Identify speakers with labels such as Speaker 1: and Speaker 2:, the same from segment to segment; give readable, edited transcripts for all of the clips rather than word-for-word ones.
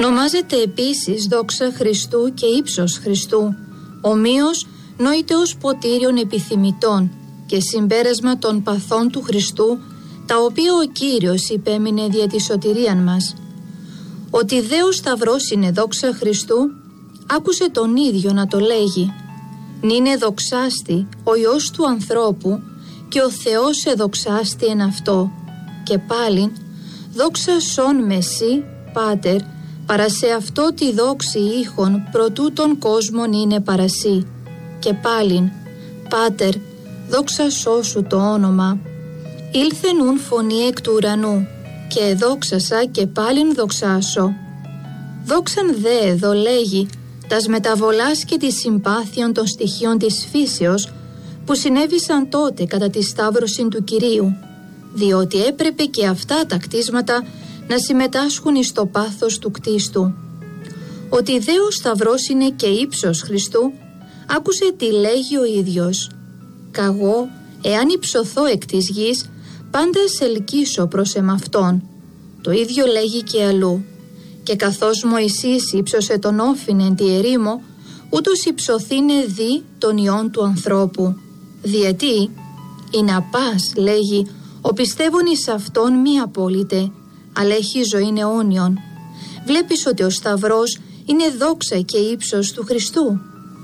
Speaker 1: Ονομάζεται επίσης δόξα Χριστού και ύψος Χριστού, ομοίως νόητεως ποτήριον επιθυμητών και συμπέρασμα των παθών του Χριστού, τα οποία ο Κύριος υπέμεινε δια τη σωτηρίαν μας. Ότι δε ο Σταυρός είναι δόξα Χριστού, άκουσε τον ίδιο να το λέγει. Νίνε δοξάστη ο Υιός του ανθρώπου και ο Θεός εδοξάστη εν αυτό. Και πάλιν, δόξα σον μεσί, Πάτερ, παρά σε αυτό τη δόξη ήχων προτού των κόσμων είναι παρασύ. Και πάλιν, Πάτερ, δόξα σώσου το όνομα. Ήλθε νουν φωνή εκ του ουρανού και εδόξασα και πάλιν δοξάσω. Δόξαν δε εδώ λέγει τας μεταβολάς και τη συμπάθειων των στοιχείων της φύσεως που συνέβησαν τότε κατά τη σταύρωση του Κυρίου, διότι έπρεπε και αυτά τα κτίσματα να συμμετάσχουν εις το πάθος του κτίστου. Ότι δε ο Σταυρός είναι και ύψος Χριστού, άκουσε τι λέγει ο ίδιος. «Καγώ, εάν υψωθώ εκ της γης, πάντα σε ελκύσω προς εμαυτόν». Το ίδιο λέγει και αλλού. «Και καθώς Μωυσής ύψωσε τον όφιν εν τη ερήμο, ούτως υψωθήνε δι τον Υιόν του ανθρώπου. Διετί, «Η να πας», λέγει, «ο πιστεύων εις αυτόν μη απόλυτε, αλλά έχει ζωήν αιώνιον». Βλέπεις ότι ο Σταυρός είναι δόξα και ύψος του Χριστού.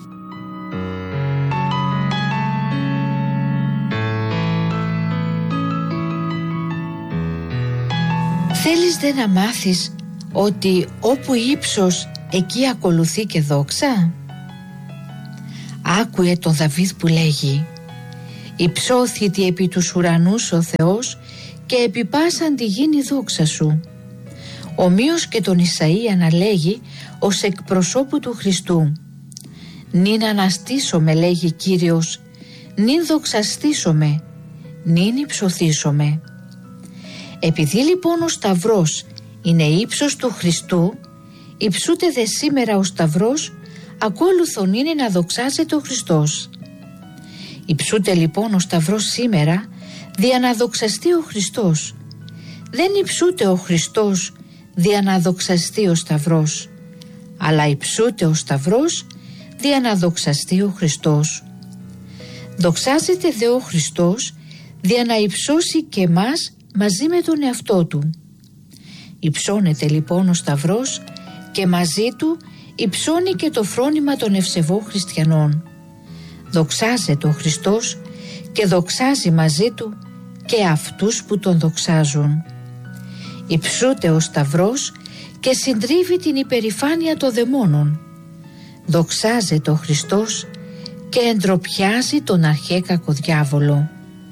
Speaker 2: Θέλεις δε να μάθεις ότι όπου ύψος εκεί ακολουθεί και δόξα? Άκουε τον Δαβίδ που λέγει «Υψώθητη επί τους ουρανούς ο Θεός και επί πάσαν τη γήνη δόξα σου». Ομοίως και τον Ισαΐα να λέγει ως εκπροσώπου του Χριστού «Νην αναστήσομαι», λέγει Κύριος, «νην δοξαστήσομαι, νην υψωθήσομαι». Επειδή λοιπόν ο Σταυρός είναι ύψος του Χριστού, υψούται δε σήμερα ο Σταυρός, ακόλουθον είναι να δοξάζεται ο Χριστός. Υψούται λοιπόν ο Σταυρός σήμερα, δια να δοξαστεί ο Χριστός. Δεν υψούται ο Χριστός δια να δοξαστεί ο Σταυρός, αλλά υψούται ο Σταυρός δια να δοξαστεί ο Χριστός. Δοξάζεται δε ο Χριστός δια να υψώσει και εμάς μαζί με τον εαυτό του. Υψώνεται λοιπόν ο Σταυρός και μαζί του υψώνει και το φρόνημα των ευσεβών χριστιανών. Δοξάζεται ο Χριστός και δοξάζει μαζί του και αυτούς που τον δοξάζουν. Υψούται ο Σταυρός και συντρίβει την υπερηφάνεια των δαιμόνων. Δοξάζεται ο Χριστός και εντροπιάζει τον αρχαί κακοδιάβολο.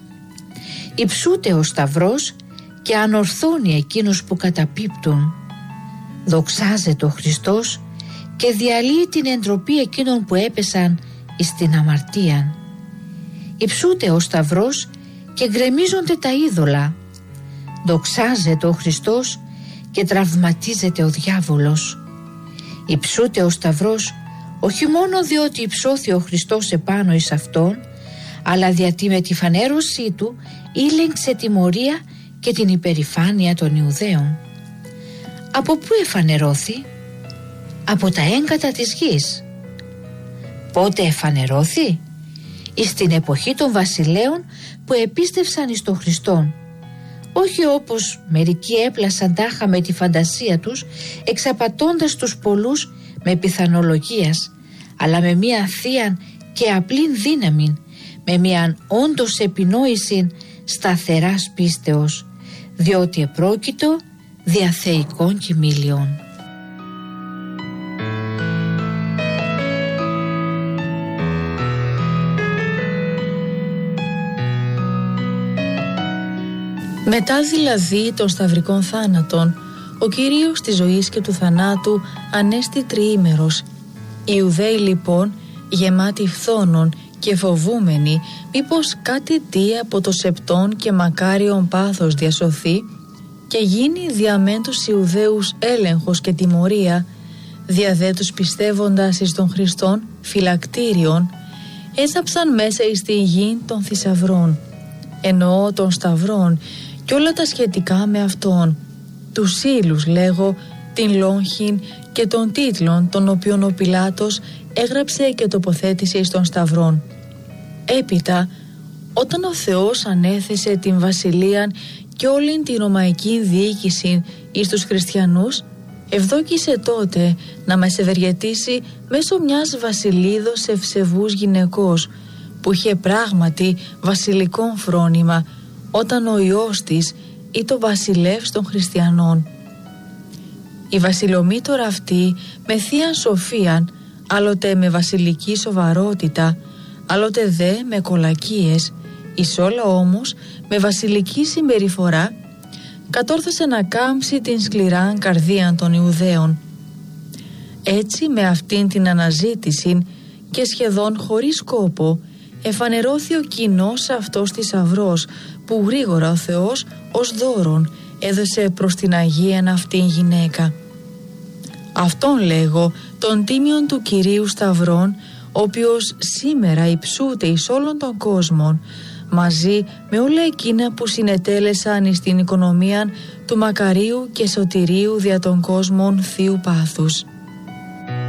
Speaker 2: Υψούται ο Σταυρός και ανορθώνει εκείνους που καταπίπτουν. Δοξάζεται ο Χριστός και διαλύει την εντροπή εκείνων που έπεσαν εις την αμαρτία. Υψούται ο Σταυρός και γκρεμίζονται τα είδωλα. Δοξάζεται ο Χριστός και τραυματίζεται ο διάβολος. Υψούται ο Σταυρός όχι μόνο διότι υψώθη ο Χριστός επάνω εις αυτόν, αλλά γιατί με τη φανέρωσή του ήλεγξε τιμωρία και την υπερηφάνεια των Ιουδαίων. Από πού εφανερώθη? Από τα έγκατα της γης. Πότε εφανερώθη? Εις την εποχή των βασιλέων που επίστευσαν εις τον Χριστόν. Όχι όπως μερικοί έπλασαν τάχα με τη φαντασία τους, εξαπατώντας τους πολλούς με πιθανολογίας, αλλά με μία θείαν και απλήν δύναμην, με μίαν όντως επινόησιν σταθεράς πίστεως, διότι επρόκειτο δια θεϊκών κοιμήλιων.
Speaker 3: Μετά δηλαδή των σταυρικών θάνατων, ο Κύριος της ζωής και του θανάτου ανέστη τριήμερος. Οι Ιουδαίοι λοιπόν, γεμάτοι φθόνων και φοβούμενοι μήπως κάτι τι από το σεπτόν και μακάριον πάθος διασωθεί και γίνει δια μεν τους Ιουδαίους έλεγχος και τιμωρία, δια δε τους πιστεύοντας εις τον Χριστόν φυλακτήριον, έθαψαν μέσα εις τη γη των θησαυρών, εννοώ των σταυρών και όλα τα σχετικά με αυτόν, τους ύλους λέγω την λόγχην και των τίτλων των οποίων ο Πιλάτος έγραψε και τοποθέτησε εις των σταυρών. Έπειτα, όταν ο Θεός ανέθεσε την βασιλείαν και όλην τη ρωμαϊκή διοίκηση εις τους χριστιανούς, ευδόκησε τότε να μας ευεργετήσει μέσω μιας βασιλίδος ευσεβούς γυναικός που είχε πράγματι βασιλικόν φρόνημα όταν ο Υιός της ήταν βασιλεύς των χριστιανών. Η βασιλομήτωρα αυτή με θείαν σοφίαν, άλλοτε με βασιλική σοβαρότητα, άλλοτε δε με κολακίες, εις όλα όμως με βασιλική συμπεριφορά, κατόρθωσε να κάμψει την σκληράν καρδίαν των Ιουδαίων. Έτσι με αυτήν την αναζήτηση και σχεδόν χωρίς κόπο εφανερώθη ο κοινός αυτός θησαυρός που γρήγορα ο Θεός ως δώρον έδωσε προς την Αγίαν αυτήν γυναίκα. Αυτόν λέγω τον τίμιον του Κυρίου Σταυρών, ο οποίος σήμερα υψούται εις όλων των κόσμων, μαζί με όλα εκείνα που συνετέλεσαν εις την οικονομία του μακαρίου και σωτηρίου δια των κόσμων θείου πάθους.